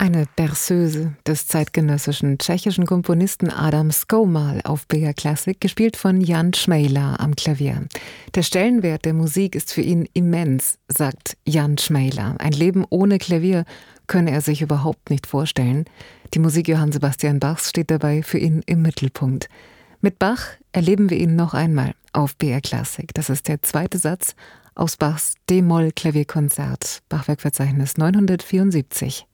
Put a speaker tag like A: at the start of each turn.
A: Eine Berceuse des zeitgenössischen tschechischen Komponisten Adam Skomal auf BR Classic, gespielt von Jan Šmejla am Klavier. Der Stellenwert der Musik ist für ihn immens, sagt Jan Šmejla. Ein Leben ohne Klavier könne er sich überhaupt nicht vorstellen. Die Musik Johann Sebastian Bachs steht dabei für ihn im Mittelpunkt. Mit Bach erleben wir ihn noch einmal auf BR Classic. Das ist der zweite Satz aus Bachs D-Moll-Klavierkonzert, Bachwerkverzeichnis 974.